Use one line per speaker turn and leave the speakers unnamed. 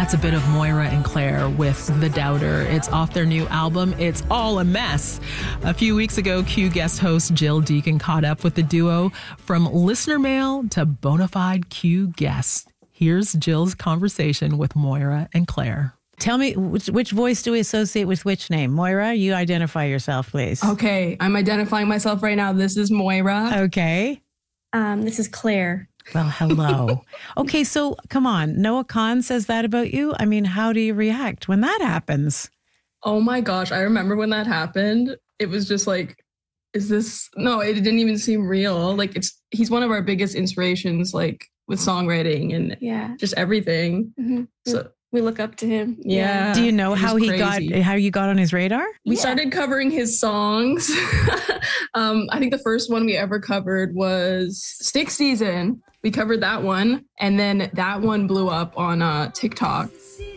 That's a bit of Moira and Claire with The Doubter. It's off their new album, It's All a Mess. A few weeks ago, Q guest host Jill Deacon caught up with the duo from listener mail to bona fide Q guests. Here's Jill's conversation with Moira and Claire.
Tell me, which voice do we associate with which name? Moira, you identify yourself, please.
Okay, I'm identifying myself right now. This is Moira.
Okay.
This is Claire.
Well, hello. Okay, so come on. Noah Kahan says that about you. I mean, how do you react when that happens?
Oh my gosh, I remember when that happened. It was just like, is this... No, it didn't even seem real. Like, he's one of our biggest inspirations, like, with songwriting and just everything.
Mm-hmm.
So
we look up to him.
Yeah.
Do you know how you got on his radar?
We started covering his songs. I think the first one we ever covered was Stick Season. We covered that one. And then that one blew up on TikTok.